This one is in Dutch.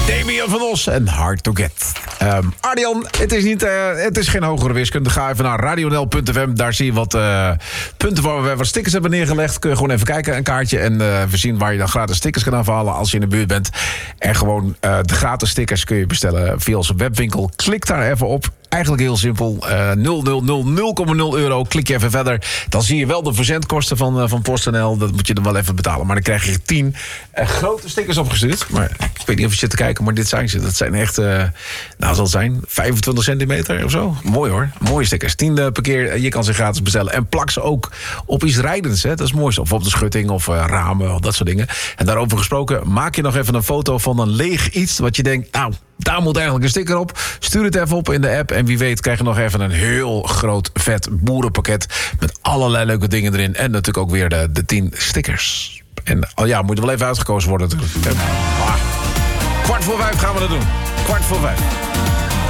Damian van Os en Hard to Get. Ardian, het is geen hogere wiskunde. Ga even naar radionl.fm. Daar zie je wat punten waar we wat stickers hebben neergelegd. Kun je gewoon even kijken, een kaartje. En even zien waar je dan gratis stickers kan aanhalen als je in de buurt bent. En gewoon de gratis stickers kun je bestellen via onze webwinkel. Klik daar even op. Eigenlijk heel simpel. 0,0 euro. Klik je even verder. Dan zie je wel de verzendkosten van PostNL. Dat moet je dan wel even betalen. Maar dan krijg je 10 grote stickers opgestuurd. Maar ik weet niet of je zit te kijken, maar dit zijn ze. Dat zijn echt, zal het zijn 25 centimeter of zo. Mooi hoor. Mooie stickers. 10 per keer. Je kan ze gratis bestellen. En plak ze ook op iets rijdends. Hè. Dat is mooi. Of op de schutting of ramen. Of dat soort dingen. En daarover gesproken, maak je nog even een foto van een leeg iets. Wat je denkt, nou, daar moet eigenlijk een sticker op. Stuur het even op in de app. En wie weet krijg je nog even een heel groot vet boerenpakket. Met allerlei leuke dingen erin. En natuurlijk ook weer de 10 stickers. En moet er wel even uitgekozen worden natuurlijk. 4:45 gaan we dat doen. 4:45.